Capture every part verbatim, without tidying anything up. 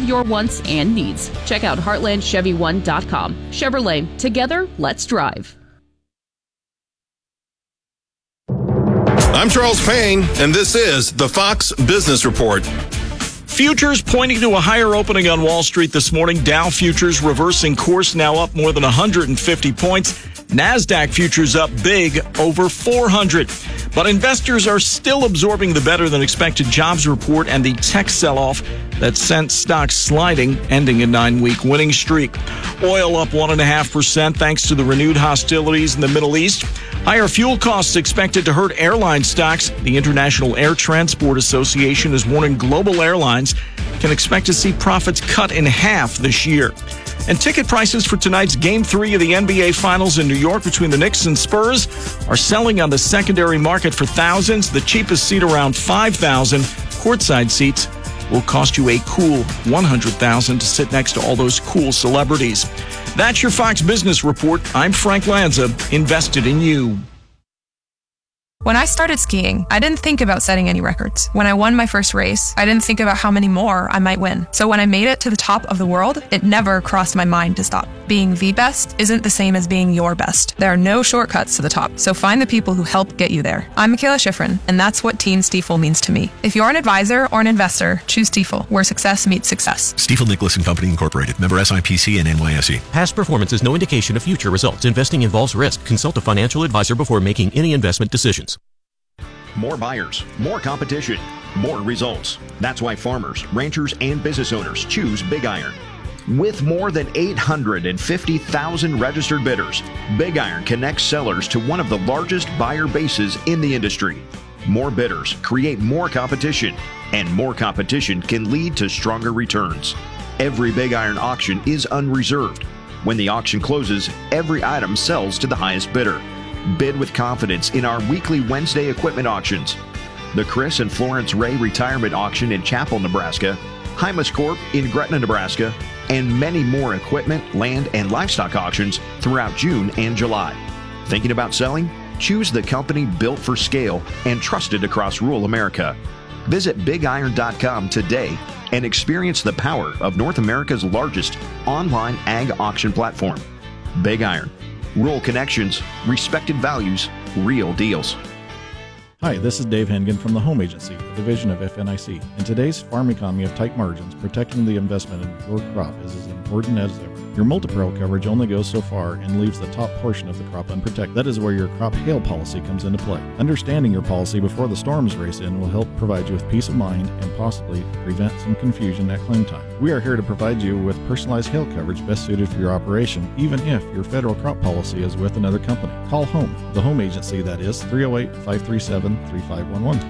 your wants and needs. Check out heartland chevy one dot com. Chevrolet, together, let's drive. I'm Charles Payne, and this is the Fox Business Report. Futures pointing to a higher opening on Wall Street this morning. Dow futures reversing course, now up more than one hundred fifty points. NASDAQ futures up big, over four hundred. But investors are still absorbing the better-than-expected jobs report and the tech sell-off that sent stocks sliding, ending a nine-week winning streak. Oil up one point five percent thanks to the renewed hostilities in the Middle East. Higher fuel costs expected to hurt airline stocks. The International Air Transport Association is warning global airlines can expect to see profits cut in half this year. And ticket prices for tonight's Game three of the N B A Finals in New York between the Knicks and Spurs are selling on the secondary market for thousands. The cheapest seat around five thousand dollars. Courtside seats will cost you a cool one hundred thousand dollars to sit next to all those cool celebrities. That's your Fox Business Report. I'm Frank Lanza, invested in you. When I started skiing, I didn't think about setting any records. When I won my first race, I didn't think about how many more I might win. So when I made it to the top of the world, it never crossed my mind to stop. Being the best isn't the same as being your best. There are no shortcuts to the top, so find the people who help get you there. I'm Michaela Schifrin, and that's what Team Stifel means to me. If you're an advisor or an investor, choose Stifel, where success meets success. Stifel Nicholas and Company Incorporated, member S I P C and N Y S E. Past performance is no indication of future results. Investing involves risk. Consult a financial advisor before making any investment decisions. More buyers, more competition, more results. That's why farmers, ranchers, and business owners choose Big Iron. With more than eight hundred fifty thousand registered bidders, Big Iron connects sellers to one of the largest buyer bases in the industry. More bidders create more competition, and more competition can lead to stronger returns. Every Big Iron auction is unreserved. When the auction closes, every item sells to the highest bidder. Bid with confidence in our weekly Wednesday equipment auctions. The Chris and Florence Ray Retirement Auction in Chapel, Nebraska, Hymas Corp in Gretna, Nebraska, and many more equipment, land, and livestock auctions throughout June and July. Thinking about selling? Choose the company built for scale and trusted across rural America. Visit big iron dot com today and experience the power of North America's largest online ag auction platform. Big Iron. Rural connections, respected values, real deals. Hi, this is Dave Hengen from the Home Agency, a division of F N I C. In today's farm economy of tight margins, protecting the investment in your crop is as important as ever. Your multi-peril coverage only goes so far and leaves the top portion of the crop unprotected. That is where your crop hail policy comes into play. Understanding your policy before the storms race in will help provide you with peace of mind and possibly prevent some confusion at claim time. We are here to provide you with personalized hail coverage best suited for your operation, even if your federal crop policy is with another company. Call Home, the Home Agency, that is three oh eight, five three seven, three five one one.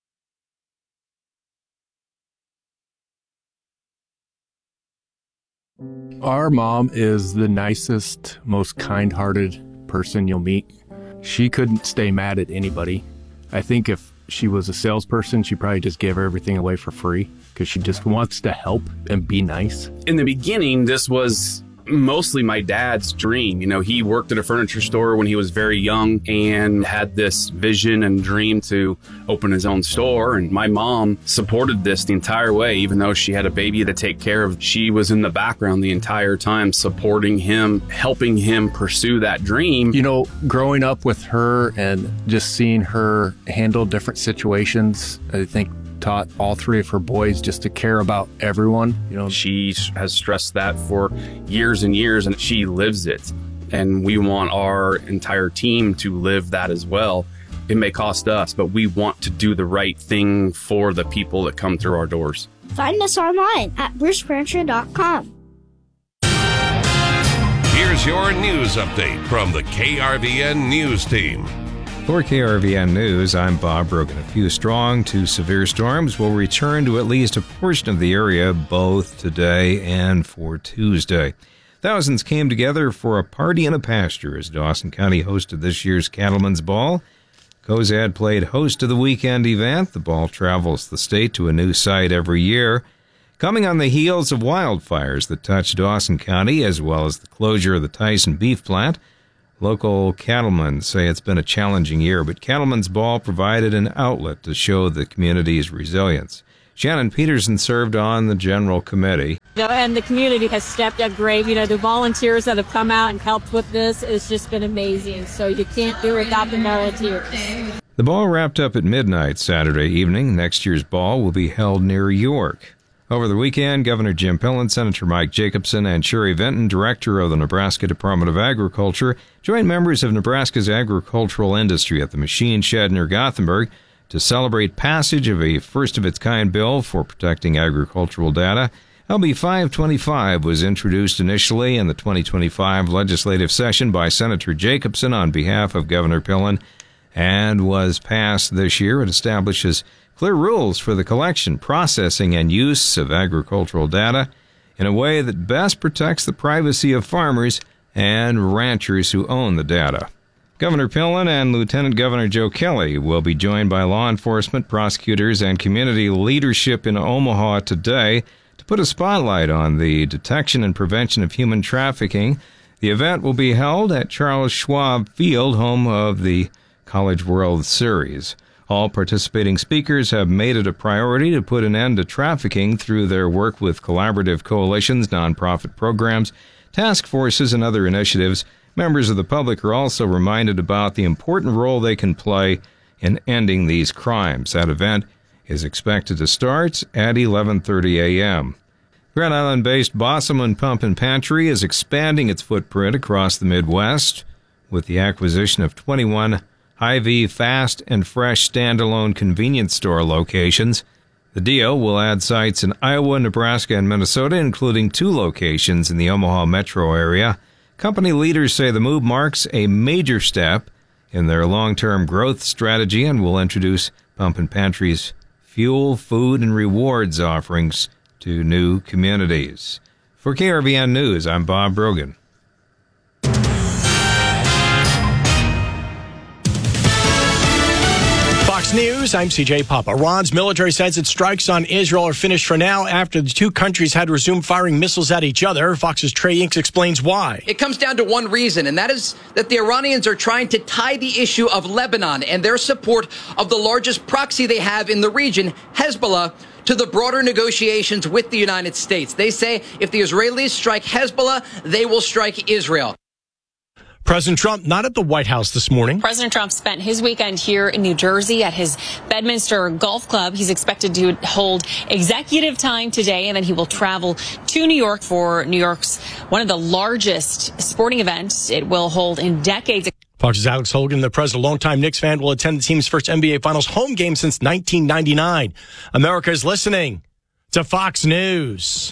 Our mom is the nicest, most kind-hearted person you'll meet. She couldn't stay mad at anybody. I think if she was a salesperson, she'd probably just give everything away for free because she just wants to help and be nice. In the beginning, this was mostly my dad's dream. You know, he worked at a furniture store when he was very young and had this vision and dream to open his own store. And my mom supported this the entire way, even though she had a baby to take care of. She was in the background the entire time, supporting him, helping him pursue that dream. You know, growing up with her and just seeing her handle different situations, I think taught all three of her boys just to care about everyone. You know, she has stressed that for years and years, and she lives it. And we want our entire team to live that as well. It may cost us, but we want to do the right thing for the people that come through our doors. Find us online at bruce furniture dot com. Here's your news update from the K R V N News Team. For K R V N News, I'm Bob Brogan. A few strong to severe storms will return to at least a portion of the area both today and for Tuesday. Thousands came together for a party in a pasture as Dawson County hosted this year's Cattlemen's Ball. Cozad played host to the weekend event. The ball travels the state to a new site every year. Coming on the heels of wildfires that touched Dawson County, as well as the closure of the Tyson beef plant, local cattlemen say it's been a challenging year, but Cattlemen's Ball provided an outlet to show the community's resilience. Shannon Peterson served on the General Committee. You know, and the community has stepped up great. You know, the volunteers that have come out and helped with this, it's just been amazing. So you can't do it without the volunteers. The ball wrapped up at midnight Saturday evening. Next year's ball will be held near York. Over the weekend, Governor Jim Pillen, Senator Mike Jacobson, and Sherry Vinton, director of the Nebraska Department of Agriculture, joined members of Nebraska's agricultural industry at the Machine Shed near Gothenburg to celebrate passage of a first-of-its-kind bill for protecting agricultural data. L B five twenty-five was introduced initially in the twenty twenty-five legislative session by Senator Jacobson on behalf of Governor Pillen and was passed this year. It establishes clear rules for the collection, processing, and use of agricultural data in a way that best protects the privacy of farmers and ranchers who own the data. Governor Pillen and Lieutenant Governor Joe Kelly will be joined by law enforcement, prosecutors, and community leadership in Omaha today to put a spotlight on the detection and prevention of human trafficking. The event will be held at Charles Schwab Field, home of the College World Series. All participating speakers have made it a priority to put an end to trafficking through their work with collaborative coalitions, nonprofit programs, task forces, and other initiatives. Members of the public are also reminded about the important role they can play in ending these crimes. That event is expected to start at eleven thirty a.m. Grand Island-based Bosselman Pump and Pantry is expanding its footprint across the Midwest with the acquisition of twenty-one Hy-Vee fast and fresh standalone convenience store locations. The deal will add sites in Iowa, Nebraska, and Minnesota, including two locations in the Omaha metro area. Company leaders say the move marks a major step in their long-term growth strategy and will introduce Pump and Pantry's fuel, food, and rewards offerings to new communities. For K R V N News, I'm Bob Brogan. Fox News, I'm C J Papa. Iran's military says its strikes on Israel are finished for now after the two countries had resumed firing missiles at each other. Fox's Trey Inks explains why. It comes down to one reason, and that is that the Iranians are trying to tie the issue of Lebanon and their support of the largest proxy they have in the region, Hezbollah, to the broader negotiations with the United States. They say if the Israelis strike Hezbollah, they will strike Israel. President Trump not at the White House this morning. President Trump spent his weekend here in New Jersey at his Bedminster Golf Club. He's expected to hold executive time today, and then he will travel to New York for New York's one of the largest sporting events it will hold in decades. Fox's Alex Hogan, the president, a longtime Knicks fan, will attend the team's first N B A Finals home game since nineteen ninety-nine. America is listening to Fox News.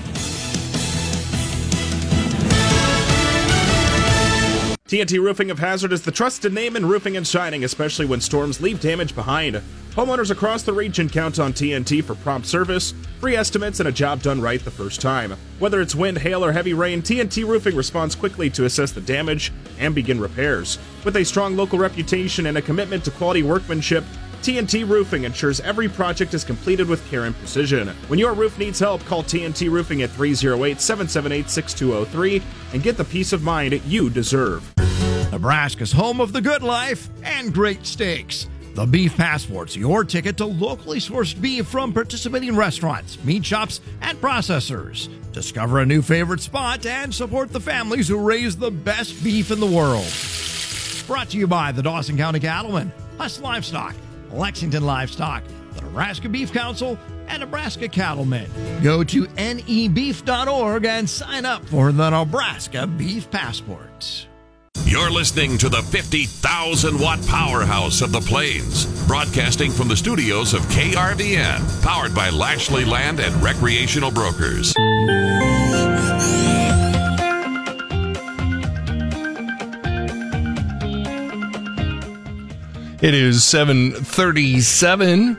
T N T Roofing of Hazard is the trusted name in roofing and shining, especially when storms leave damage behind. Homeowners across the region count on T N T for prompt service, free estimates, and a job done right the first time. Whether it's wind, hail, or heavy rain, T N T Roofing responds quickly to assess the damage and begin repairs. With a strong local reputation and a commitment to quality workmanship, T N T Roofing ensures every project is completed with care and precision. When your roof needs help, call T N T Roofing at three oh eight, seven seven eight, six two oh three and get the peace of mind you deserve. Nebraska's home of the good life and great steaks. The Beef Passport's your ticket to locally sourced beef from participating restaurants, meat shops, and processors. Discover a new favorite spot and support the families who raise the best beef in the world. Brought to you by the Dawson County Cattlemen, Huss Livestock, Lexington Livestock, the Nebraska Beef Council, and Nebraska Cattlemen. Go to N E beef dot org and sign up for the Nebraska Beef Passport. You're listening to the fifty thousand watt powerhouse of the Plains, broadcasting from the studios of K R V N, powered by Lashley Land and Recreational Brokers. It is seven thirty-seven.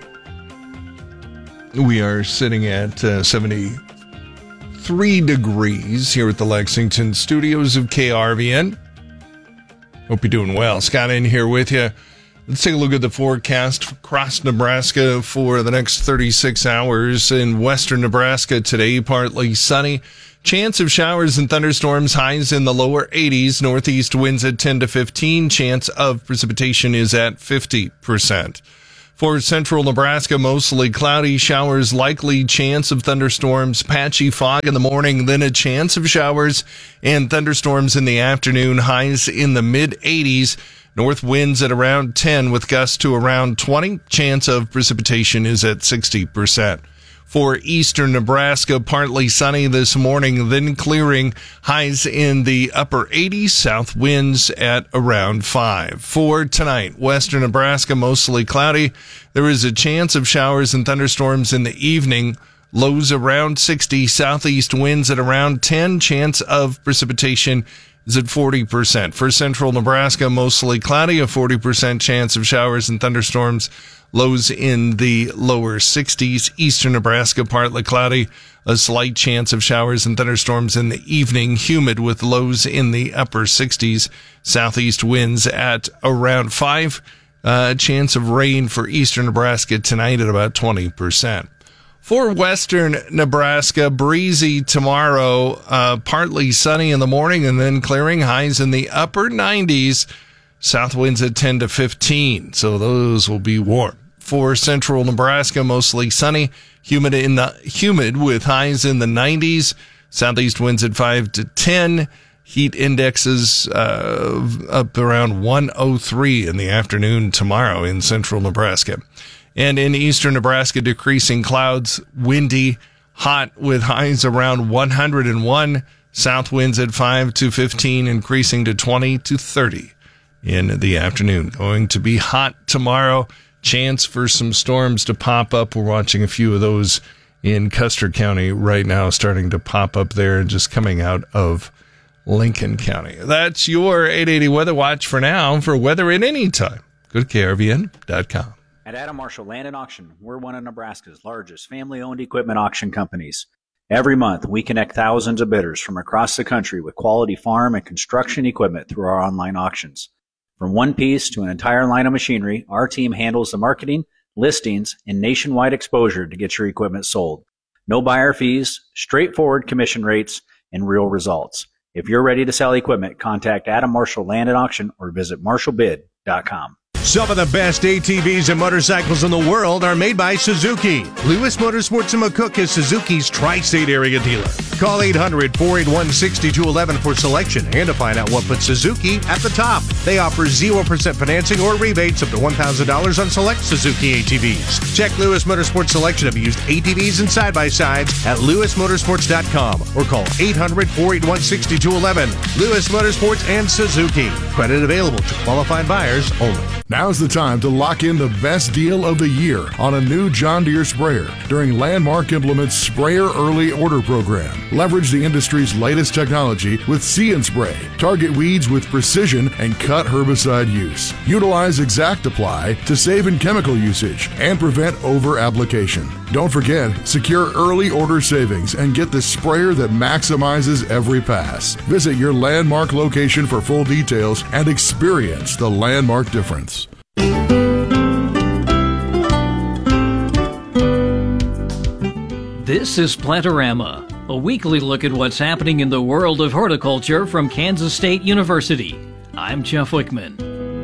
We are sitting at uh, seventy-three degrees here at the Lexington studios of K R V N. Hope you're doing well. Scott in here with you. Let's take a look at the forecast across Nebraska for the next thirty-six hours. In western Nebraska today, partly sunny. Chance of showers and thunderstorms, highs in the lower eighties. Northeast winds at ten to fifteen. Chance of precipitation is at fifty percent. For central Nebraska, mostly cloudy, showers likely, chance of thunderstorms, patchy fog in the morning, then a chance of showers and thunderstorms in the afternoon, highs in the mid eighties. North winds at around ten with gusts to around twenty. Chance of precipitation is at sixty percent. For eastern Nebraska, partly sunny this morning, then clearing, highs in the upper eighties, south winds at around five. For tonight, western Nebraska, mostly cloudy. There is a chance of showers and thunderstorms in the evening, lows around sixty, southeast winds at around ten, chance of precipitation is at forty percent. For central Nebraska, mostly cloudy, a forty percent chance of showers and thunderstorms, lows in the lower sixties. Eastern Nebraska, partly cloudy, a slight chance of showers and thunderstorms in the evening, humid with lows in the upper sixties. Southeast winds at around five, uh, chance of rain for eastern Nebraska tonight at about twenty percent. For western Nebraska, breezy tomorrow, uh, partly sunny in the morning and then clearing, highs in the upper nineties, south winds at ten to fifteen, so those will be warm. For central Nebraska, mostly sunny, humid in the humid with highs in the nineties, southeast winds at five to ten, heat indexes uh, up around one oh three in the afternoon tomorrow in central Nebraska. And in eastern Nebraska, decreasing clouds, windy, hot with highs around one hundred one, south winds at five to fifteen, increasing to twenty to thirty in the afternoon. Going to be hot tomorrow. Chance for some storms to pop up. We're watching a few of those in Custer County right now, starting to pop up there and just coming out of Lincoln County. That's your eight eighty Weather Watch for now. For weather at any time, go to K R V N dot com. At Adam Marshall Land and Auction, we're one of Nebraska's largest family-owned equipment auction companies. Every month, we connect thousands of bidders from across the country with quality farm and construction equipment through our online auctions. From one piece to an entire line of machinery, our team handles the marketing, listings, and nationwide exposure to get your equipment sold. No buyer fees, straightforward commission rates, and real results. If you're ready to sell equipment, contact Adam Marshall Land and Auction or visit marshall bid dot com. Some of the best A T Vs and motorcycles in the world are made by Suzuki. Lewis Motorsports in McCook is Suzuki's tri-state area dealer. Call eight hundred, four eight one, six two one one for selection and to find out what puts Suzuki at the top. They offer zero percent financing or rebates up to one thousand dollars on select Suzuki A T Vs. Check Lewis Motorsports' selection of used A T Vs and side-by-sides at lewis motorsports dot com or call eight hundred, four eight one, six two one one. Lewis Motorsports and Suzuki. Credit available to qualified buyers only. Now's the time to lock in the best deal of the year on a new John Deere sprayer during Landmark Implement's Sprayer Early Order Program. Leverage the industry's latest technology with See and Spray. Target weeds with precision and cut herbicide use. Utilize Exact Apply to save in chemical usage and prevent over-application. Don't forget, secure early order savings and get the sprayer that maximizes every pass. Visit your Landmark location for full details and experience the Landmark difference. This is Plantorama, a weekly look at what's happening in the world of horticulture from Kansas State University. I'm Jeff Wickman.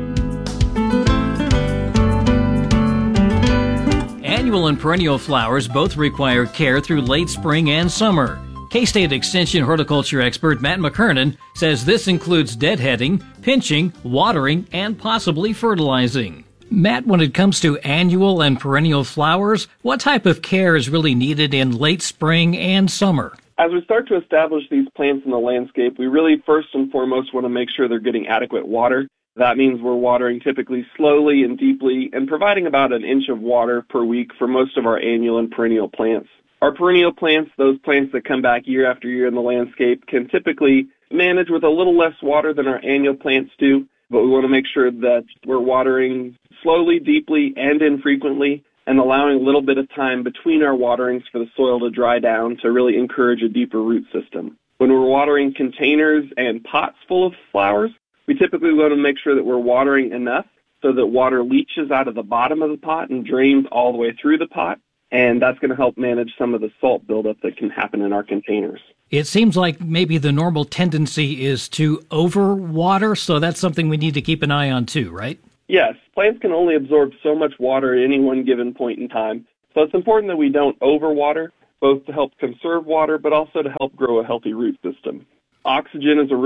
Annual and perennial flowers both require care through late spring and summer. K-State Extension horticulture expert Matt McKernan says this includes deadheading, pinching, watering, and possibly fertilizing. Matt, when it comes to annual and perennial flowers, what type of care is really needed in late spring and summer? As we start to establish these plants in the landscape, we really first and foremost want to make sure they're getting adequate water. That means we're watering typically slowly and deeply and providing about an inch of water per week for most of our annual and perennial plants. Our perennial plants, those plants that come back year after year in the landscape, can typically manage with a little less water than our annual plants do, but we want to make sure that we're watering slowly, deeply, and infrequently, and allowing a little bit of time between our waterings for the soil to dry down to really encourage a deeper root system. When we're watering containers and pots full of flowers, we typically want to make sure that we're watering enough so that water leaches out of the bottom of the pot and drains all the way through the pot, and that's going to help manage some of the salt buildup that can happen in our containers. It seems like maybe the normal tendency is to overwater, so that's something we need to keep an eye on too, right? Yes, plants can only absorb so much water at any one given point in time. So it's important that we don't overwater, both to help conserve water, but also to help grow a healthy root system. Oxygen is a